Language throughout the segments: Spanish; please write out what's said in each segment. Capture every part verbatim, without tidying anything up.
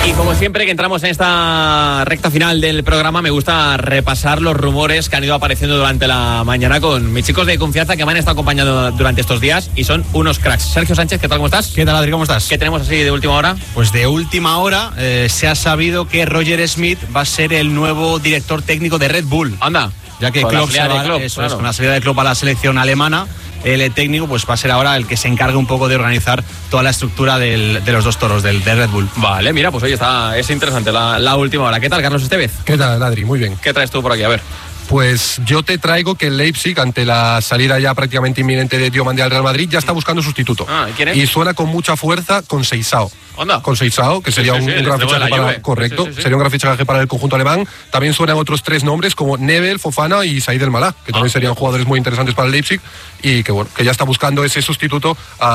Y como siempre que entramos en esta recta final del programa, me gusta repasar los rumores que han ido apareciendo durante la mañana con mis chicos de confianza que me han estado acompañando durante estos días y son unos cracks. Sergio Sánchez, ¿qué tal? ¿Cómo estás? ¿Qué tal, Adri? ¿Cómo estás? ¿Qué tenemos así de última hora? Pues de última hora eh, se ha sabido que Roger Smith va a ser el nuevo director técnico de Red Bull. Anda. Ya que Klopp se va, Klopp, eso claro. es, con la salida de Klopp a la selección alemana, el técnico pues va a ser ahora el que se encargue un poco de organizar toda la estructura del, de los dos toros del de Red Bull. Vale, mira, pues oye, está, es interesante la, la última hora. ¿Qué tal, Carlos Estevez? ¿Qué tal, Adri? Muy bien. ¿Qué traes tú por aquí? A ver. Pues yo te traigo que el Leipzig, ante la salida ya prácticamente inminente de Diomande al Real Madrid, ya está buscando sustituto. Ah, ¿quién es? Y suena con mucha fuerza con Seisao. ¿Onda? Con Seisao, que sí, sería sí, un, sí, un gran fichaje para... Juve. Correcto, sí, sí, sí. sería un gran fichaje para el conjunto alemán. También suenan otros tres nombres como Nebel, Fofana y Said El Malá, que también ah, serían jugadores muy interesantes para el Leipzig y que bueno, que ya está buscando ese sustituto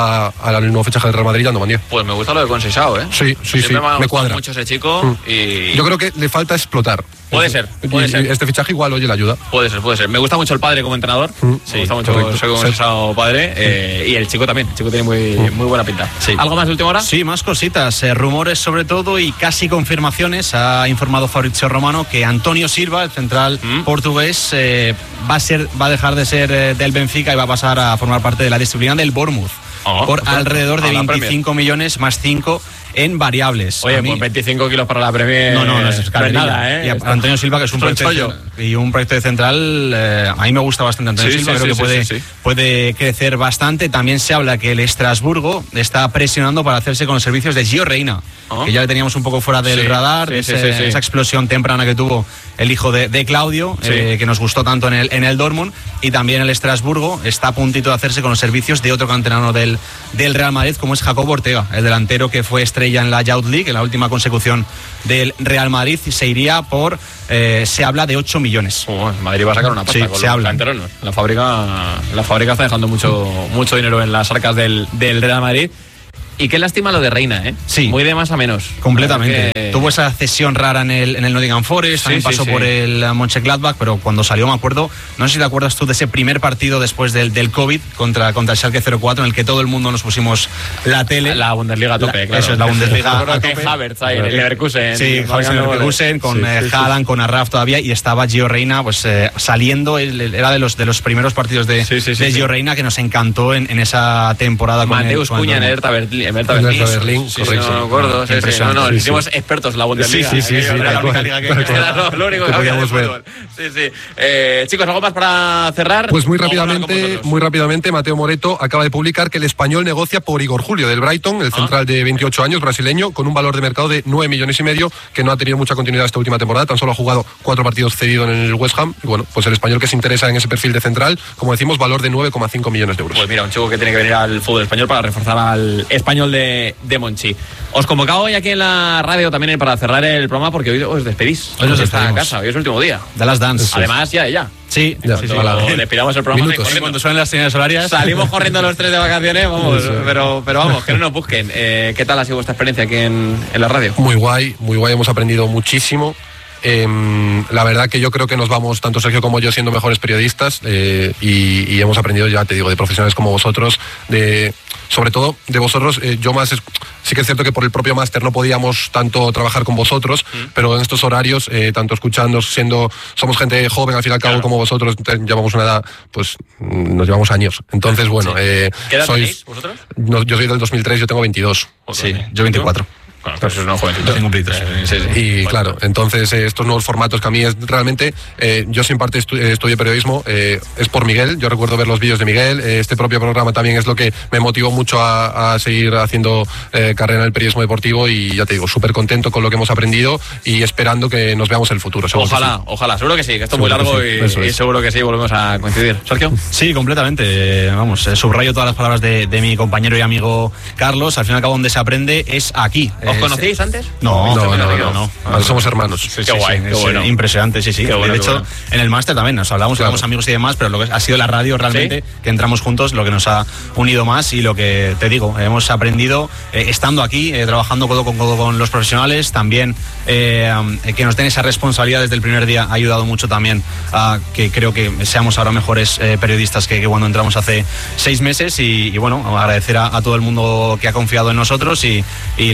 al nuevo fichaje del Real Madrid, Yando Mandier. Pues me gusta lo de con Seisao, ¿eh? Sí, sí, Siempre sí, me, me cuadra mucho ese chico mm. y... Yo creo que le falta explotar. Puede ser, puede y, ser. Y este fichaje igual, oye, le ayuda. Puede ser, puede ser. Me gusta mucho el padre como entrenador. Mm. Sí, me gusta mucho correcto. Soy como Seisao padre. Eh, y el chico también. El chico tiene muy, mm. muy buena pinta. Sí. ¿Algo más de última hora? Sí, más cositas. Eh, rumores sobre todo y casi confirmaciones. Ha informado Fabrizio Romano que Antonio Silva, el central mm. portugués, eh, va a ser, va a dejar de ser eh, del Benfica y va a pasar a formar parte de la disciplina del Bournemouth. Oh, por pues alrededor de veinticinco millones más cinco en variables. Oye, mí, pues veinticinco kilos para la Premier. No, no, no es, no es nada, ¿eh? Y a Antonio Silva, que es un proyecto de, y un proyecto de central, eh, a mí me gusta bastante Antonio sí, Silva, sí, creo sí, que puede, sí, sí. puede crecer bastante. También se habla que el Estrasburgo está presionando para hacerse con los servicios de Gio Reyna, oh. que ya le teníamos un poco fuera del sí, radar, sí, ese, sí, sí, sí. esa explosión temprana que tuvo el hijo de, de Claudio, sí. eh, que nos gustó tanto en el, en el Dortmund, y también el Estrasburgo está a puntito de hacerse con los servicios de otro canterano del, del Real Madrid, como es Jacobo Ortega, el delantero que fue estrella en la Youth League, en la última consecución del Real Madrid, y se iría por, eh, se habla de ocho millones. Oh, Madrid va a sacar una pasta sí, con se los habla. canteranos. La fábrica, la fábrica está dejando mucho, mucho dinero en las arcas del, del Real Madrid. Y qué lástima lo de Reina, ¿eh? Sí. Muy de más a menos. Completamente. Que... Tuvo esa cesión rara en el, en el Nottingham Forest, sí, también sí, pasó sí. por el Mönchengladbach, pero cuando salió, me acuerdo, no sé si te acuerdas tú de ese primer partido después del, del COVID contra, contra el Schalke cero cuatro, en el que todo el mundo nos pusimos la tele. La Bundesliga a tope, la, claro. Eso es, la Bundesliga a tope. Que Havertz ahí, en el Leverkusen. Sí, Havertz en el Leverkusen, con sí, sí, Haaland, sí. con Arraf todavía, y estaba Gio Reyna, pues eh, saliendo, el, era de los, de los primeros partidos de, sí, sí, sí, de Gio sí. Reyna que nos encantó en, en esa temporada. Mateus Cuña en el Hertha Berlín. Berlín, sí, correcto. No, gordo, sí, sí, no, no, sí, hicimos sí. expertos en la Bundesliga. Sí, sí, sí. sí, era la única liga que era lo único que podíamos ver. Sí, sí. Eh, chicos, ¿algo más para cerrar? Pues muy rápidamente, muy rápidamente, Mateo Moreto acaba de publicar que el Español negocia por Igor Julio del Brighton, el central ah. de veintiocho años, brasileño, con un valor de mercado de nueve millones y medio, que no ha tenido mucha continuidad esta última temporada, tan solo ha jugado cuatro partidos cedido en el West Ham. Y bueno, pues el español que se interesa en ese perfil de central, como decimos, valor de nueve coma cinco millones de euros. Pues mira, un chico que tiene que venir al fútbol español para reforzar al Español de, de Monchi. Os convocaba hoy aquí en la radio también para cerrar el programa, porque hoy os despedís. Hoy os está a casa, hoy es el último día. De las Dance. Además, ya, ya. Sí, ya, sí, sí, sí. Despidamos el programa. Minutos. Y cuando suenen las señales horarias. Salimos corriendo los tres de vacaciones, vamos, sí, sí. pero, pero vamos, que no nos busquen. Eh, ¿Qué tal ha sido vuestra experiencia aquí en, en la radio? Muy guay, muy guay, hemos aprendido muchísimo. Eh, la verdad que yo creo que nos vamos, tanto Sergio como yo, siendo mejores periodistas eh, y, y hemos aprendido, ya te digo, de profesionales como vosotros, de sobre todo de vosotros. Eh, yo más, es, sí que es cierto que por el propio máster no podíamos tanto trabajar con vosotros, mm. pero en estos horarios, eh, tanto escuchando, siendo, somos gente joven al fin y al cabo, claro. como vosotros, llevamos una edad, pues nos llevamos años. Entonces, bueno, sí. eh, ¿qué edad sois, tenéis vosotros? No, yo soy del dos mil tres, yo tengo veintidós. Sí, yo veinticuatro. Bueno, pues no, jovencitos. Eh, sí, sí. Y bueno, claro, entonces eh, estos nuevos formatos que a mí es realmente, eh, yo sin parte estu estudié periodismo, eh, es por Miguel, yo recuerdo ver los vídeos de Miguel, eh, este propio programa también es lo que me motivó mucho a, a seguir haciendo eh, carrera en el periodismo deportivo, y ya te digo, súper contento con lo que hemos aprendido y esperando que nos veamos en el futuro. Ojalá, sí. ojalá, seguro que sí, que esto es muy largo sí, y, y seguro que sí, volvemos a coincidir. ¿Sergio? Sí, completamente, vamos, eh, subrayo todas las palabras de, de mi compañero y amigo Carlos, al fin y al cabo donde se aprende es aquí. ¿Os es, conocíais antes? No, no, no, no, no, no. no. Somos hermanos. Sí, sí, qué guay, sí, qué bueno. Impresionante, sí, sí. Bueno, de hecho, bueno. en el máster también nos hablamos, claro. éramos amigos y demás, pero lo que ha sido la radio realmente, ¿sí? que entramos juntos, lo que nos ha unido más, y lo que te digo, hemos aprendido eh, estando aquí, eh, trabajando codo con codo con los profesionales, también eh, que nos den esa responsabilidad desde el primer día ha ayudado mucho también a que creo que seamos ahora mejores eh, periodistas que, que cuando entramos hace seis meses, y, y bueno, agradecer a, a todo el mundo que ha confiado en nosotros y, y las eh,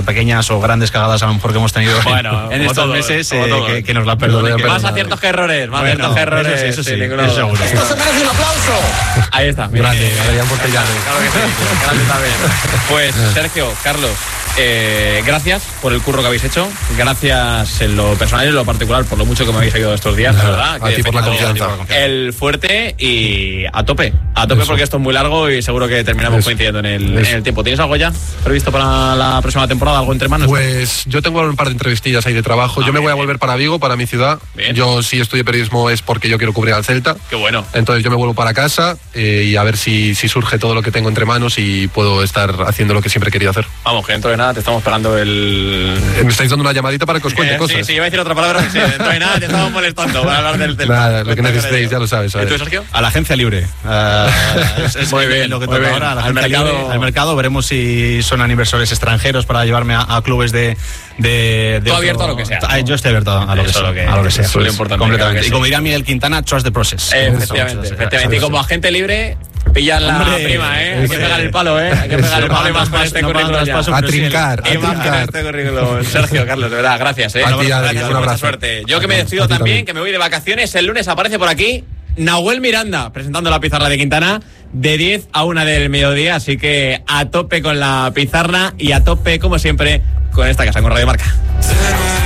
pequeñas o grandes cagadas a lo mejor que hemos tenido bueno, en estos todo, meses, eh, que, que nos la perdonen. Más aciertos que errores, más bueno, aciertos que errores. Eso sí, eso sí, sí, eso seguro. Esto se merece un aplauso. Ahí está. Grande, Adrián Portellano. Claro que sí, grande también. Pues Sergio, Carlos, eh, gracias por el curro que habéis hecho. Gracias en lo personal y en lo particular por lo mucho que me habéis ayudado estos días, la verdad. A ti por la confianza. El fuerte y a tope. A tope. Eso. Porque esto es muy largo y seguro que terminamos Eso. coincidiendo en el, en el tiempo. ¿Tienes algo ya previsto para la próxima temporada? ¿Algo entre manos? Pues yo tengo un par de entrevistillas ahí de trabajo. Ah, yo me voy a volver para Vigo, para mi ciudad. Bien. Yo si estudio periodismo es porque yo quiero cubrir al Celta. Qué bueno. Entonces yo me vuelvo para casa eh, y a ver si, si surge todo lo que tengo entre manos y puedo estar haciendo lo que siempre he querido hacer. Vamos, que dentro de nada te estamos esperando el... Me estáis dando una llamadita para que os cuente eh, cosas. Sí, sí, iba a decir otra palabra. Sí, dentro de nada te estamos molestando para hablar del Celta. Nada, lo que necesitéis ya lo sabes. ¿Y tú, Sergio? A la agencia libre. Uh, es, es muy bien, lo que toca ahora. A la al, mercado... libre, al mercado veremos si son inversores extranjeros para llevarme a, a clubes de... de, de Todo otro... abierto a lo que sea. ¿No? Yo estoy abierto a lo, que, sea, que, a lo que sea. Eso es lo importante. Completamente. Y como diría Miguel Quintana, trust the process. Eh, efectivamente, eso, efectivamente. Eso, y como agente libre... Pillan la Hombre, prima, ¿eh? Hay que pegar el palo, ¿eh? Hay que pegar el palo y más con este currículum. A trincar, a trincar. Este currículum. Sergio, Carlos, de verdad, gracias, ¿eh? A ti, Adri, gracias, un abrazo. Suerte. Yo que me despido también, que me voy de vacaciones. El lunes aparece por aquí Nahuel Miranda, presentando la pizarra de Quintana, de diez a una del mediodía. Así que a tope con la pizarra y a tope, como siempre, con esta casa, con Radio Marca.